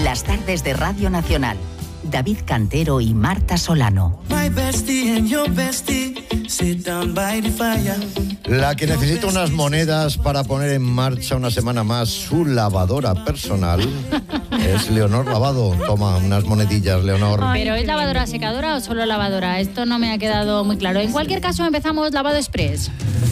Las tardes de Radio Nacional. David Cantero y Marta Solano. La que necesita unas monedas para poner en marcha una semana más su lavadora personal es Leonor Lavado. Toma unas monedillas, Leonor. ¿Pero es lavadora secadora o solo lavadora? Esto no me ha quedado muy claro. En cualquier caso, empezamos Lavado Express.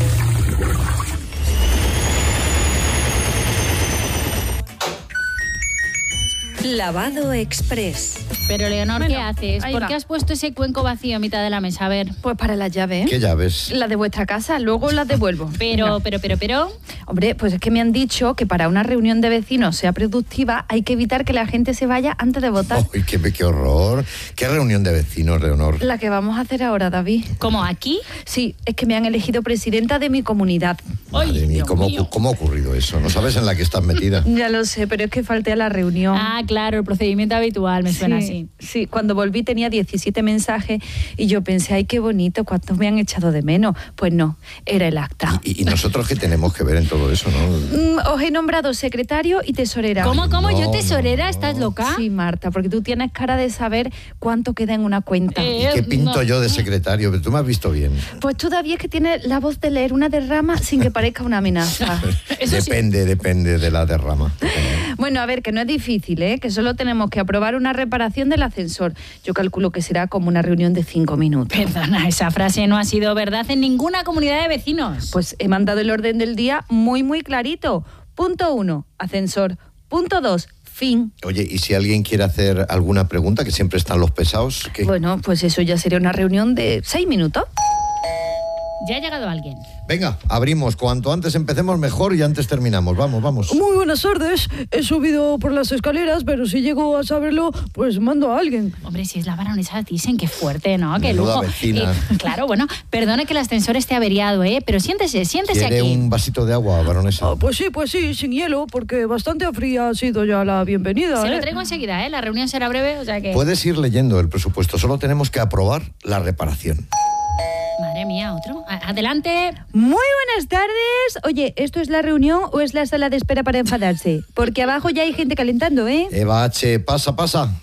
Lavado Express. Pero, Leonor, ¿qué haces? ¿Por qué has puesto ese cuenco vacío a mitad de la mesa? A ver. Pues para las llaves. ¿Qué llaves? Las de vuestra casa, luego las devuelvo. Pero. Hombre, pues es que me han dicho que para una reunión de vecinos sea productiva hay que evitar que la gente se vaya antes de votar. ¡Uy, qué horror! ¿Qué reunión de vecinos, Leonor? La que vamos a hacer ahora, David. ¿Cómo, aquí? Sí, es que me han elegido presidenta de mi comunidad. Madre mía, ¿cómo ha ocurrido eso? ¿No sabes en la que estás metida? Ya lo sé, pero es que falté a la reunión. Ah, claro, el procedimiento habitual, me suena así. Sí, cuando volví tenía 17 mensajes y yo pensé, ay, qué bonito, ¿cuántos me han echado de menos? Pues no, era el acta. ¿Y nosotros qué tenemos que ver en todo eso, no? Os he nombrado secretario y tesorera. ¿Cómo? No, ¿Yo tesorera? no. ¿Estás loca? Sí, Marta, porque tú tienes cara de saber cuánto queda en una cuenta. ¿Y qué pinto yo de secretario? Pero tú me has visto bien. Pues tú, David, es que tienes la voz de leer una derrama sin que parezca una amenaza. Depende de la derrama. Bueno, a ver, que no es difícil, ¿eh? Que solo tenemos que aprobar una reparación del ascensor. Yo calculo que será como una reunión de 5 minutos. Perdona, esa frase no ha sido verdad en ninguna comunidad de vecinos. Pues he mandado el orden del día muy clarito. Punto 1, ascensor. Punto 2, fin. Oye, ¿y si alguien quiere hacer alguna pregunta, que siempre están los pesados? ¿Qué? Bueno, pues eso ya sería una reunión de 6 minutos. Ya ha llegado alguien. Venga, abrimos. Cuanto antes empecemos, mejor, y antes terminamos. Vamos. Muy buenas tardes. He subido por las escaleras, pero si llego a saberlo, pues mando a alguien. Hombre, si es la baronesa Thyssen, qué fuerte, ¿no? Qué Menuda lujo. vecina. Claro, bueno, perdone que el ascensor esté averiado, pero siéntese ¿Quiere aquí. un vasito de agua, baronesa? Pues sí, sin hielo, porque bastante fría ha sido ya la bienvenida. Se lo traigo enseguida, la reunión será breve, o sea que... Puedes ir leyendo el presupuesto, solo tenemos que aprobar la reparación. Madre mía, otro. Adelante. Muy buenas tardes. Oye, ¿esto es la reunión o es la sala de espera para enfadarse? Porque abajo ya hay gente calentando, ¿eh? Eva H., pasa.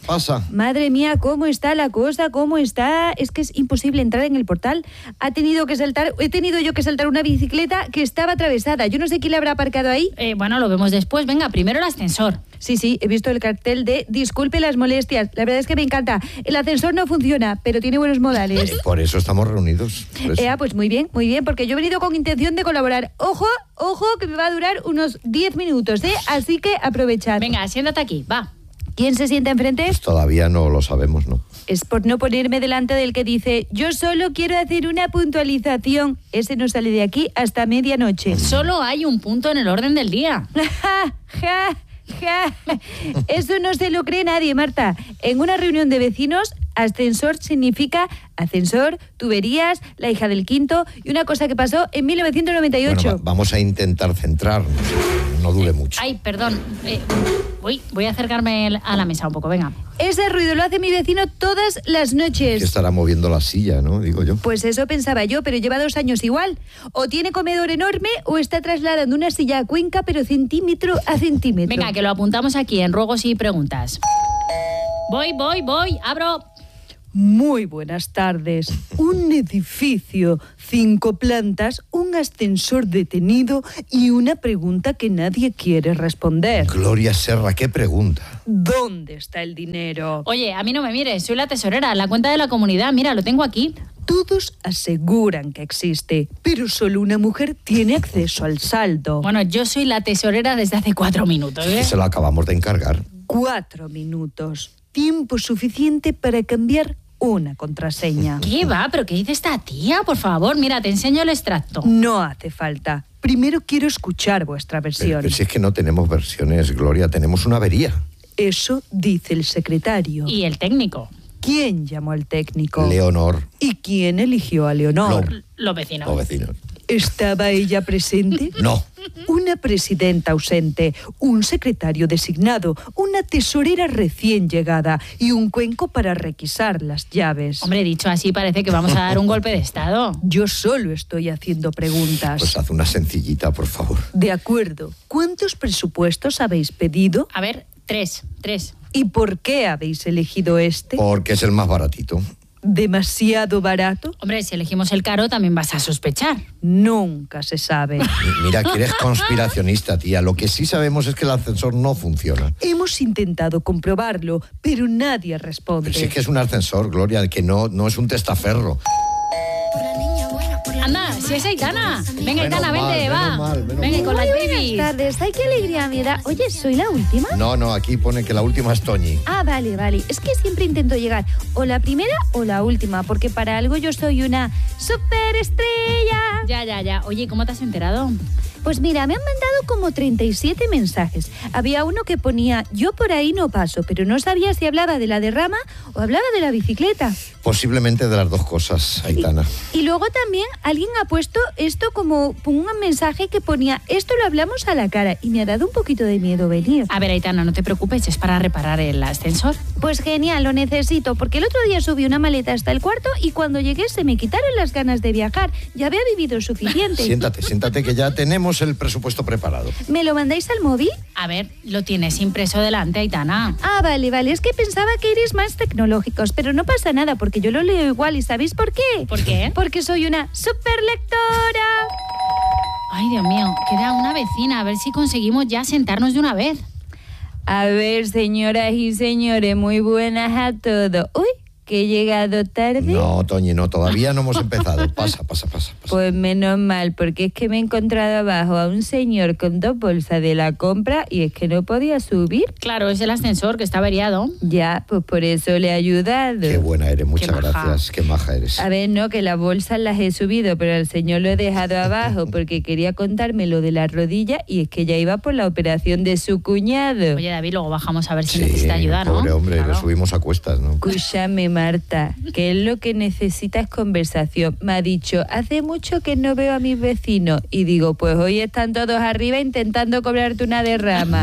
Madre mía, ¿cómo está la cosa? ¿Cómo está? Es que es imposible entrar en el portal. He tenido yo que saltar una bicicleta que estaba atravesada. Yo no sé quién la habrá aparcado ahí. Bueno, lo vemos después. Venga, primero el ascensor. Sí, he visto el cartel de disculpe las molestias. La verdad es que me encanta. El ascensor no funciona, pero tiene buenos modales. Por eso estamos reunidos. Pues muy bien, porque yo he venido con intención de colaborar. Ojo, que me va a durar unos 10 minutos, ¿eh? Así que aprovechad. Venga, siéntate aquí, va. ¿Quién se sienta enfrente? Pues todavía no lo sabemos, ¿no? Es por no ponerme delante del que dice, yo solo quiero hacer una puntualización. Ese no sale de aquí hasta medianoche. Solo hay un punto en el orden del día. Eso no se lo cree nadie, Marta. En una reunión de vecinos, ascensor significa ascensor, tuberías, la hija del quinto y una cosa que pasó en 1998. Bueno, vamos a intentar centrarnos, no dure mucho. Ay, perdón. Voy a acercarme a la mesa un poco, venga. Ese ruido lo hace mi vecino todas las noches. Que estará moviendo la silla, ¿no? Digo yo. Pues eso pensaba yo, pero lleva 2 años igual. O tiene comedor enorme o está trasladando una silla a Cuenca, pero centímetro a centímetro. Venga, que lo apuntamos aquí en ruegos y preguntas. Voy, abro. Muy buenas tardes. Un edificio, 5 plantas, un ascensor detenido y una pregunta que nadie quiere responder. Gloria Serra, ¿qué pregunta? ¿Dónde está el dinero? Oye, a mí no me mires, soy la tesorera, la cuenta de la comunidad, mira, lo tengo aquí. Todos aseguran que existe, pero solo una mujer tiene acceso al saldo. Bueno, yo soy la tesorera desde hace 4 minutos, ¿eh? Se lo acabamos de encargar. 4 minutos. Tiempo suficiente para cambiar una contraseña. ¿Qué va? ¿Pero qué dice esta tía? Por favor, mira, te enseño el extracto. No hace falta. Primero quiero escuchar vuestra versión. Pero si es que no tenemos versiones, Gloria, tenemos una avería. Eso dice el secretario. ¿Y el técnico? ¿Quién llamó al técnico? Leonor. ¿Y quién eligió a Leonor? Los vecinos. Los vecinos. ¿Estaba ella presente? No. Una presidenta ausente, un secretario designado, una tesorera recién llegada y un cuenco para requisar las llaves. Hombre, dicho así parece que vamos a dar un golpe de estado. Yo solo estoy haciendo preguntas. Pues haz una sencillita, por favor. De acuerdo. ¿Cuántos presupuestos habéis pedido? A ver, tres. ¿Y por qué habéis elegido este? Porque es el más baratito. ¿Demasiado barato? Hombre, si elegimos el caro también vas a sospechar. Nunca se sabe. Mira, que eres conspiracionista, tía. Lo que sí sabemos es que el ascensor no funciona. Hemos intentado comprobarlo, pero nadie responde. Pero sí que es un ascensor, Gloria, que no es un testaferro. Anda, si es Aitana. Venga, Menos Aitana, mal, vente, menos va. mal, menos Venga, y con las Buenas babies. tardes. Ay, qué alegría me da. Oye, ¿soy la última? No, aquí pone que la última es Toñi. Ah, vale. Es que siempre intento llegar o la primera o la última, porque para algo yo soy una superestrella. Ya. Oye, ¿cómo te has enterado? Pues mira, me han mandado como 37 mensajes. Había uno que ponía, yo por ahí no paso, pero no sabía si hablaba de la derrama o hablaba de la bicicleta. Posiblemente de las dos cosas, Aitana. Y luego también alguien ha puesto esto como un mensaje que ponía, esto lo hablamos a la cara, y me ha dado un poquito de miedo venir. A ver, Aitana, no te preocupes, es para reparar el ascensor. Pues genial, lo necesito, porque el otro día subí una maleta hasta el cuarto y cuando llegué se me quitaron las ganas de viajar. Ya había vivido suficiente. Siéntate, que ya tenemos el presupuesto preparado. ¿Me lo mandáis al móvil? A ver, lo tienes impreso delante, Aitana. Ah, vale, es que pensaba que erais más tecnológicos, pero no pasa nada, porque yo lo leo igual, ¿y sabéis por qué? ¿Por qué? Porque soy una superlectora. Ay, Dios mío, queda una vecina, a ver si conseguimos ya sentarnos de una vez. A ver, señoras y señores, muy buenas a todos. Uy, que he llegado tarde. No, Toñi, no, todavía no hemos empezado. Pasa. Pues menos mal, porque es que me he encontrado abajo a un señor con 2 bolsas de la compra y es que no podía subir. Claro, es el ascensor que está averiado. Ya, pues por eso le he ayudado. Qué buena eres, muchas Qué maja. gracias. Qué maja eres. A ver, no, que las bolsas las he subido, pero al señor lo he dejado abajo porque quería contarme lo de la rodilla y es que ya iba por la operación de su cuñado. Oye, David, luego bajamos a ver si necesita ayuda, ¿no? Pobre hombre, Claro. le subimos a cuestas, ¿no? Escúchame, Marta, que es lo que necesita es conversación. Me ha dicho, hace mucho que no veo a mis vecinos. Y digo, pues hoy están todos arriba intentando cobrarte una derrama.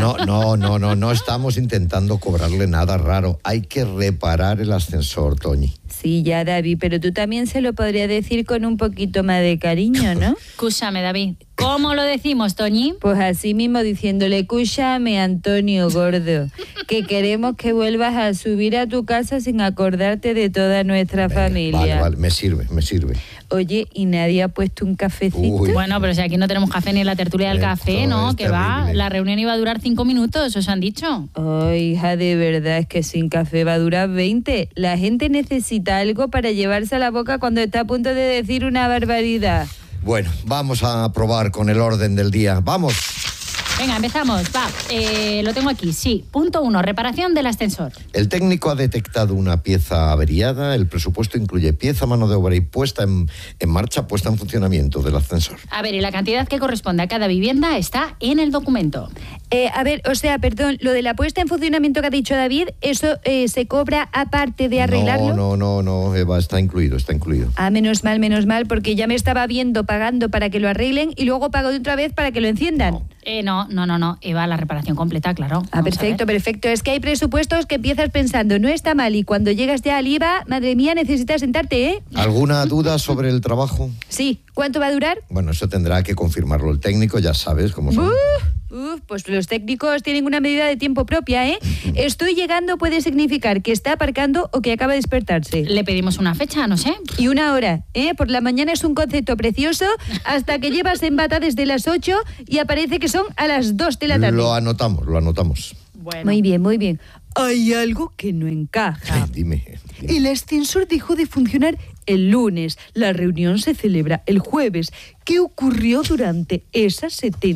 No estamos intentando cobrarle nada raro. Hay que reparar el ascensor, Toñi. Sí, ya, David, pero tú también se lo podrías decir con un poquito más de cariño, ¿no? Escúchame, David. ¿Cómo lo decimos, Toñi? Pues así mismo diciéndole, escúchame, Antonio Gordo, que queremos que vuelvas a subir a tu casa sin acordarte de toda nuestra familia. Vale, me sirve. Oye, ¿y nadie ha puesto un cafecito? Uy. Bueno, pero si aquí no tenemos café ni en la tertulia del café, Esto ¿no? es Que va, terrible. la reunión iba a durar 5 minutos, os han dicho. Ay, hija, de verdad, es que sin café va a durar 20. La gente necesita algo para llevarse a la boca cuando está a punto de decir una barbaridad. Bueno, vamos a probar con el orden del día. ¡Vamos! Venga, empezamos. Va, lo tengo aquí, sí. Punto 1, reparación del ascensor. El técnico ha detectado una pieza averiada. El presupuesto incluye pieza, mano de obra y puesta en marcha, puesta en funcionamiento del ascensor. A ver, y la cantidad que corresponde a cada vivienda está en el documento. A ver, o sea, perdón, lo de la puesta en funcionamiento que ha dicho David, ¿eso se cobra aparte de arreglarlo? No, Eva, está incluido. Ah, menos mal, porque ya me estaba viendo pagando para que lo arreglen y luego pago de otra vez para que lo enciendan. No, Eva, la reparación completa, claro. Ah, Vamos a ver. perfecto. Es que hay presupuestos que empiezas pensando, no está mal, y cuando llegas ya al IVA, madre mía, necesitas sentarte, ¿eh? ¿Alguna duda sobre el trabajo? Sí. ¿Cuánto va a durar? Bueno, eso tendrá que confirmarlo el técnico, ya sabes cómo son. Pues los técnicos tienen una medida de tiempo propia, ¿eh? Estoy llegando puede significar que está aparcando o que acaba de despertarse. Le pedimos una fecha, no sé. Y una hora, ¿eh? Por la mañana es un concepto precioso hasta que llevas en bata desde las 8 y aparece que son a las 2 de la tarde. Lo anotamos. Bueno. Muy bien. Hay algo que no encaja. Dime. El ascensor dejó de funcionar el lunes. La reunión se celebra el jueves. ¿Qué ocurrió durante esas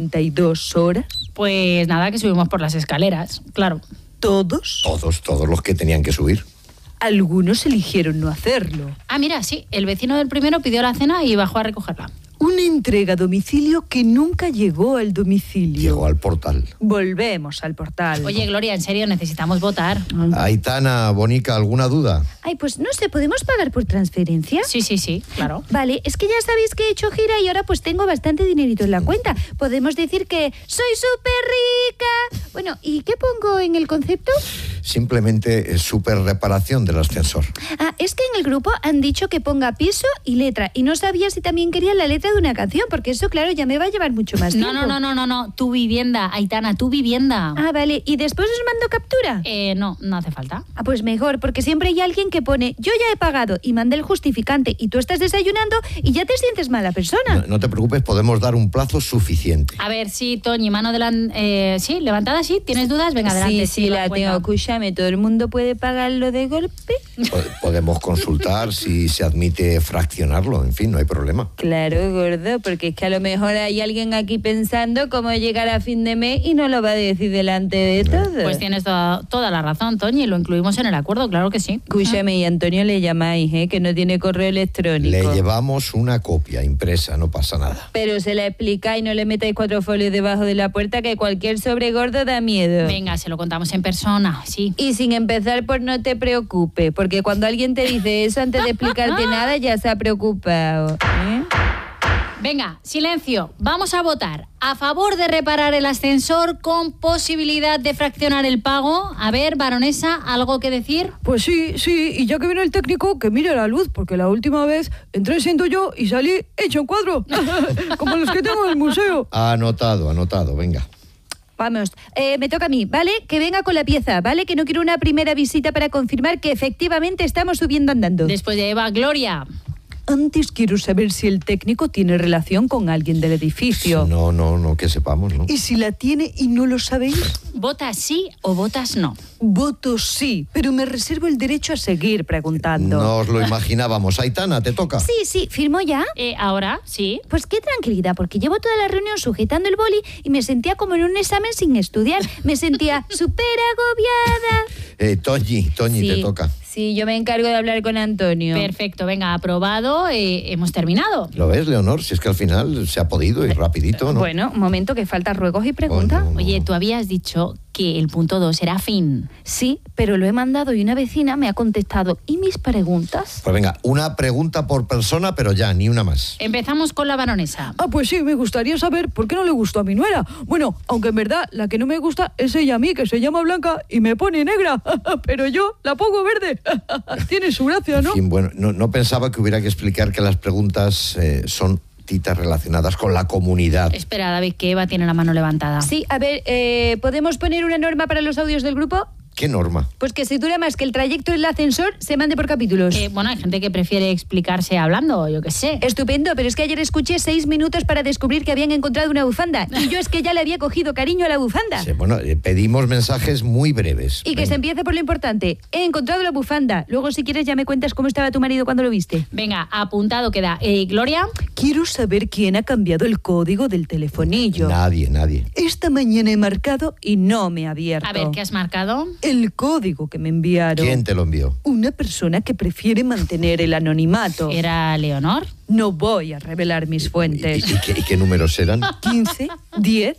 72 horas? Pues nada, que subimos por las escaleras, claro. ¿Todos? Todos los que tenían que subir. Algunos eligieron no hacerlo. Ah, mira, sí, el vecino del primero pidió la cena y bajó a recogerla. Una entrega a domicilio que nunca llegó al domicilio. Llegó al portal. Volvemos al portal. Oye, Gloria, en serio, necesitamos votar. Aitana, Bonica, ¿alguna duda? Ay, pues no sé, ¿podemos pagar por transferencia? Sí, claro. Vale, es que ya sabéis que he hecho gira y ahora pues tengo bastante dinerito en la cuenta. Podemos decir que soy súper rica. Bueno, ¿y qué pongo en el concepto? simplemente súper reparación del ascensor. Ah, es que en el grupo han dicho que ponga piso y letra. Y no sabía si también querían la letra de una canción, porque eso, claro, ya me va a llevar mucho más tiempo. No. Tu vivienda, Aitana, tu vivienda. Ah, vale. ¿Y después os mando captura? No hace falta. Ah, pues mejor, porque siempre hay alguien que pone yo ya he pagado y manda el justificante y tú estás desayunando y ya te sientes mala persona. No te preocupes, podemos dar un plazo suficiente. A ver, sí, Toñi, mano sí, levantada, sí. ¿Tienes dudas? Venga, adelante. Sí, la tengo. Escúchame, ¿todo el mundo puede pagarlo de golpe? Podemos consultar si se admite fraccionarlo, en fin, no hay problema. Claro, gordo, porque es que a lo mejor hay alguien aquí pensando cómo llegar a fin de mes y no lo va a decir delante de todos. Pues tienes toda la razón, Toñi, lo incluimos en el acuerdo, claro que sí. Escúchame, y Antonio le llamáis, que no tiene correo electrónico. Le llevamos una copia impresa, no pasa nada. Pero se la explicáis y no le metáis 4 folios debajo de la puerta, que cualquier sobregordo da miedo. Venga, se lo contamos en persona, sí. Y sin empezar por no te preocupes, porque cuando alguien te dice eso antes de explicarte nada ya se ha preocupado. Venga, silencio. Vamos a votar a favor de reparar el ascensor con posibilidad de fraccionar el pago. A ver, baronesa, ¿algo que decir? Pues sí, y ya que viene el técnico, que mire la luz, porque la última vez entré siendo yo y salí hecho un cuadro, como los que tengo en el museo. Anotado, venga. Vamos, me toca a mí, ¿vale? Que venga con la pieza, ¿vale? Que no quiero una primera visita para confirmar que efectivamente estamos subiendo andando. Después de Eva, Gloria. Antes quiero saber si el técnico tiene relación con alguien del edificio. No, que sepamos, ¿no? ¿Y si la tiene y no lo sabéis? ¿Votas sí o votas no? Voto sí, pero me reservo el derecho a seguir preguntando. Nos lo imaginábamos. Aitana, ¿te toca? Sí, ¿firmó ya? ¿Ahora? Sí. Pues qué tranquilidad, porque llevo toda la reunión sujetando el boli y me sentía como en un examen sin estudiar. Me sentía súper agobiada. Toñi, Sí, te toca. Sí, yo me encargo de hablar con Antonio. Perfecto, venga, aprobado. Hemos terminado. ¿Lo ves, Leonor? Si es que al final se ha podido y rapidito, ¿no? Bueno, un momento, que falta ruegos y preguntas. No. Oye, tú habías dicho que el punto 2 era fin. Sí, pero lo he mandado y una vecina me ha contestado. ¿Y mis preguntas? Pues venga, una pregunta por persona, pero ya, ni una más. Empezamos con la baronesa. Ah, pues sí, me gustaría saber por qué no le gustó a mi nuera. Bueno, aunque en verdad la que no me gusta es ella a mí, que se llama Blanca y me pone negra. Pero yo la pongo verde. Tiene su gracia, ¿no? En fin, bueno, no pensaba que hubiera que explicar que las preguntas son citas relacionadas con la comunidad. Espera, David, que Eva tiene la mano levantada. Sí, a ver, ¿podemos poner una norma para los audios del grupo? ¿Qué norma? Pues que si dura más que el trayecto del ascensor, se mande por capítulos. Bueno, hay gente que prefiere explicarse hablando, yo qué sé. Estupendo, pero es que ayer escuché 6 minutos para descubrir que habían encontrado una bufanda. Y yo es que ya le había cogido cariño a la bufanda. Sí, bueno, pedimos mensajes muy breves. Y que se empiece por lo importante. He encontrado la bufanda. Luego, si quieres, ya me cuentas cómo estaba tu marido cuando lo viste. Venga, apuntado queda. Gloria. Quiero saber quién ha cambiado el código del telefonillo. Nadie. Esta mañana he marcado y no me ha abierto. A ver, ¿qué has marcado? El código que me enviaron. ¿Quién te lo envió? Una persona que prefiere mantener el anonimato. ¿Era Leonor? No voy a revelar mis fuentes. ¿Y qué números eran? 15, 10,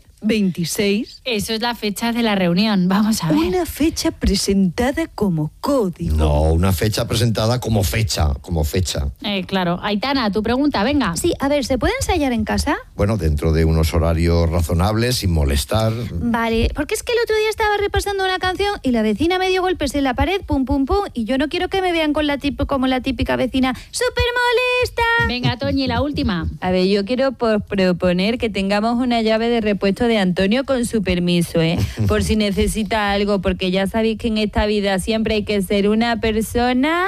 26. Eso es la fecha de la reunión. Vamos a ver. Una fecha presentada como código. No, una fecha presentada como fecha. Claro. Aitana, tu pregunta, venga. Sí, a ver, ¿se puede ensayar en casa? Bueno, dentro de unos horarios razonables, sin molestar. Vale, porque es que el otro día estaba repasando una canción y la vecina me dio golpes en la pared, pum, pum, pum, y yo no quiero que me vean con como la típica vecina súper molesta. Venga, Toñi, la última. A ver, yo quiero proponer que tengamos una llave de repuesto de Antonio con su permiso, por si necesita algo, porque ya sabéis que en esta vida siempre hay que ser una persona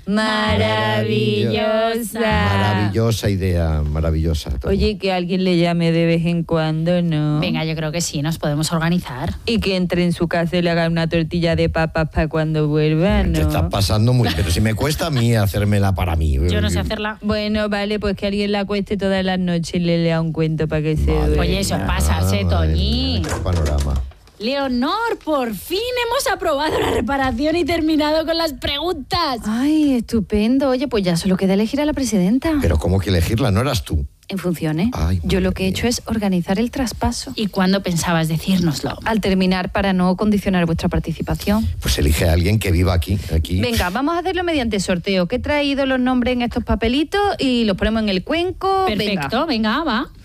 maravillosa. Maravillosa idea, maravillosa. Oye, que alguien le llame de vez en cuando, ¿no? Venga, yo creo que sí, nos podemos organizar. Y que entre en su casa y le haga una tortilla de papas para cuando vuelva, ¿no? Te está pasando muy... Pero si me cuesta a mí hacérmela para mí. Yo no sé hacerla. Bueno, vale, pues que alguien la cueste todas las noches y le lea un cuento para que se duerma. Oye, eso pásase, Toñi. Qué panorama. Leonor, por fin hemos aprobado la reparación y terminado con las preguntas. Ay, estupendo. Oye, pues ya solo queda elegir a la presidenta. Pero ¿cómo que elegirla? No eras tú. En funciones. Ay, yo lo que he mía. hecho es organizar el traspaso. ¿Y cuándo pensabas decírnoslo? Al terminar, para no condicionar vuestra participación. Pues elige a alguien que viva aquí. Venga, vamos a hacerlo mediante sorteo. Que he traído los nombres en estos papelitos y los ponemos en el cuenco. Perfecto, venga, va.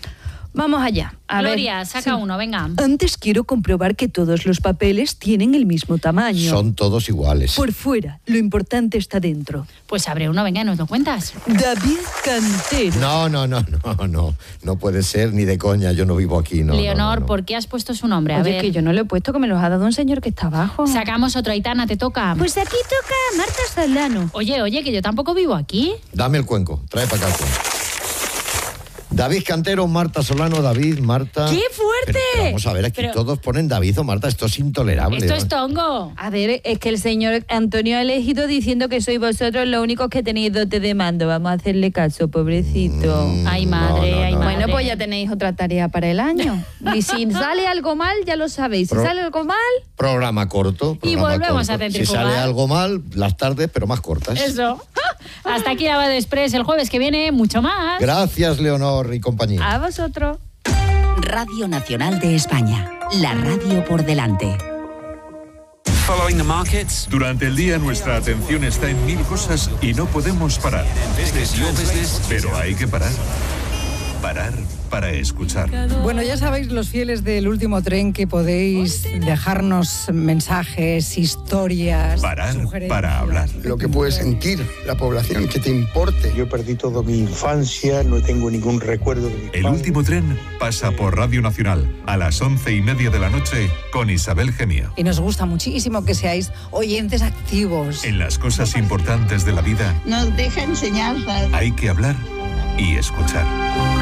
Vamos allá. A Gloria, ver. saca uno, venga. Antes quiero comprobar que todos los papeles tienen el mismo tamaño. Son todos iguales. Por fuera, lo importante está dentro. Pues abre uno, venga, y nos lo cuentas. David Cantero. No puede ser ni de coña, yo no vivo aquí, no. Leonor, no. ¿por qué has puesto su nombre? A Oye, ver. que yo no lo he puesto, que me los ha dado un señor que está abajo. Sacamos otro, Aitana, te toca. Pues aquí toca Marta Solano. Oye, que yo tampoco vivo aquí. Dame el cuenco, trae para acá el cuenco. David Cantero, Marta Solano, David, Marta... ¡Qué fuerte! Pero vamos a ver, aquí Pero- todos ponen David o Marta, esto es intolerable. Esto ¿no? es tongo. A ver, es que el señor Antonio ha elegido diciendo que sois vosotros los únicos que tenéis dote de mando. Vamos a hacerle caso, pobrecito. Ay, madre, ay, madre. Bueno, pues ya tenéis otra tarea para el año. Y si sale algo mal, ya lo sabéis. Si Pro- sale algo mal, Programa corto. Y programa volvemos corto. a centrifugar. Si sale algo mal, las tardes, pero más cortas. Eso. Hasta aquí Lavado Express. El jueves que viene, mucho más. Gracias, Leonor y compañía. a vosotros. Radio Nacional de España. La radio por delante. Following the markets. Durante el día nuestra atención está en mil cosas y no podemos parar. Pero hay que parar. Parar para escuchar. Bueno, ya sabéis, los fieles del último tren, que podéis dejarnos mensajes, historias, Parar sugerencias. para hablar. Lo que puede sentir la población, que te importe. Yo perdí toda mi infancia, no tengo ningún recuerdo de mi El padre. último tren pasa por Radio Nacional a las 11:30 de la noche con Isabel Gemio. Y nos gusta muchísimo que seáis oyentes activos. En las cosas importantes de la vida Nos deja enseñanzas. hay que hablar y escuchar.